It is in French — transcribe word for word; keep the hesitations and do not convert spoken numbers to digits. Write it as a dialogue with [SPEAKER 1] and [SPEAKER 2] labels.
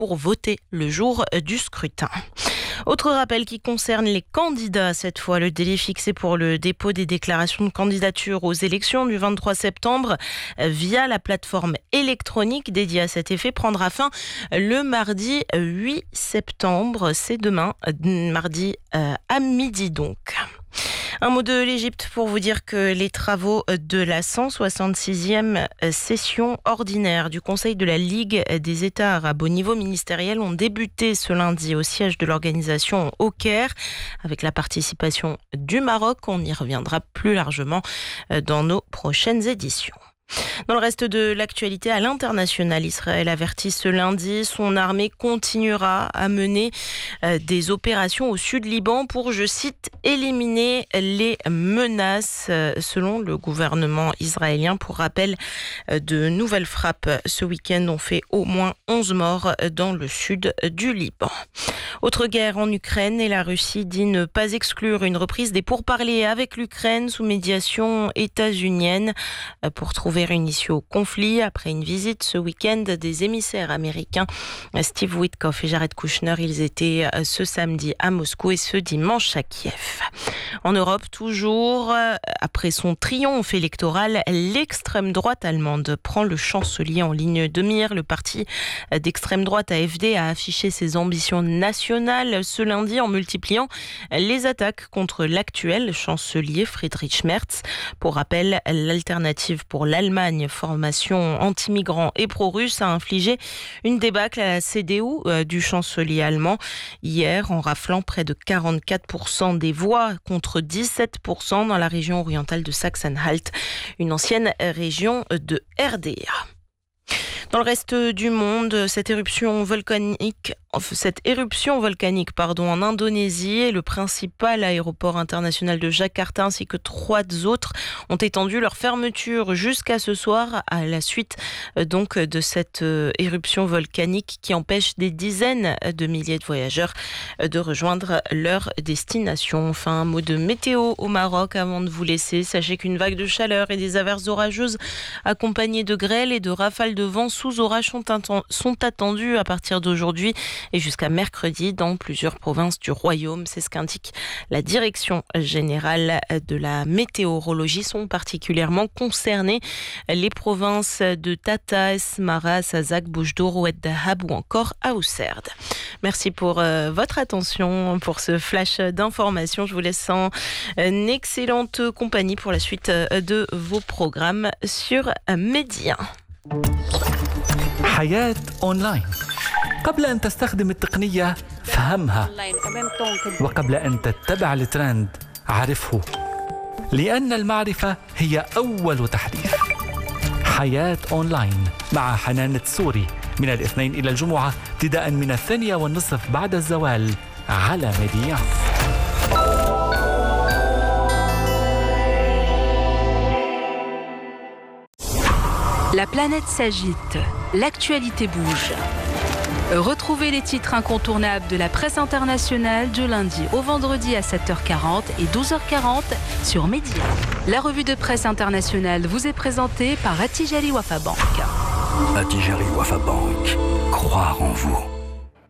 [SPEAKER 1] pour voter le jour du scrutin. Autre rappel qui concerne les candidats, cette fois le délai fixé pour le dépôt des déclarations de candidature aux élections du vingt-trois septembre via la plateforme électronique dédiée à cet effet prendra fin le mardi huit septembre. C'est demain, mardi à midi donc. Un mot de l'Égypte pour vous dire que les travaux de la cent soixante-sixième session ordinaire du Conseil de la Ligue des États arabes au niveau ministériel ont débuté ce lundi au siège de l'organisation au Caire avec la participation du Maroc. On y reviendra plus largement dans nos prochaines éditions. Dans le reste de l'actualité, à l'international, Israël avertit ce lundi, son armée continuera à mener euh, des opérations au sud Liban pour, je cite, éliminer les menaces, euh, selon le gouvernement israélien. Pour rappel, euh, de nouvelles frappes ce week-end ont fait au moins onze morts dans le sud du Liban. Autre guerre en Ukraine et la Russie dit ne pas exclure une reprise des pourparlers avec l'Ukraine sous médiation états-unienne pour trouver une issue au conflit. Après une visite ce week-end des émissaires américains Steve Witkoff et Jared Kushner, ils étaient ce samedi à Moscou et ce dimanche à Kiev. En Europe, toujours, après son triomphe électoral, l'extrême droite allemande prend le chancelier en ligne de mire. Le parti d'extrême droite A F D a affiché ses ambitions nationales ce lundi en multipliant les attaques contre l'actuel chancelier Friedrich Merz. Pour rappel, l'Alternative pour l'Allemagne, formation anti-migrants et pro-russe, a infligé une débâcle à la C D U euh, du chancelier allemand hier en raflant près de quarante-quatre pour cent des voix contre dix-sept pour cent dans la région orientale de Saxe-Anhalt, une ancienne région de R D A. Dans le reste du monde, cette éruption volcanique, cette éruption volcanique pardon, en Indonésie et le principal aéroport international de Jakarta ainsi que trois autres ont étendu leur fermeture jusqu'à ce soir à la suite donc de cette éruption volcanique qui empêche des dizaines de milliers de voyageurs de rejoindre leur destination. Enfin, un mot de météo au Maroc avant de vous laisser. Sachez qu'une vague de chaleur et des averses orageuses accompagnées de grêle et de rafales de vent sous orage sont, atten- sont attendus à partir d'aujourd'hui et jusqu'à mercredi dans plusieurs provinces du royaume. C'est ce qu'indique la direction générale de la météorologie. Sont particulièrement concernées les provinces de Tata, Esmara, Sazak, Boujdour, Oued Dahab ou encore Aousserd. Merci pour euh, votre attention pour ce flash d'informations. Je vous laisse en une excellente compagnie pour la suite de vos programmes sur Média.
[SPEAKER 2] حياة أونلاين. قبل أن تستخدم التقنية فهمها، وقبل أن تتبع الترند عرفه، لأن المعرفة هي أول تحديث. حياة أونلاين مع حنان التسوري من الاثنين إلى الجمعة ابتداء من الثانية والنصف بعد الزوال على ميديا.
[SPEAKER 3] La planète s'agite, l'actualité bouge. Retrouvez les titres incontournables de la presse internationale du lundi au vendredi à sept heures quarante et douze heures quarante sur Média. La revue de presse internationale vous est présentée par Attijari Wafa Bank.
[SPEAKER 4] Attijari Wafa Bank, croire en vous.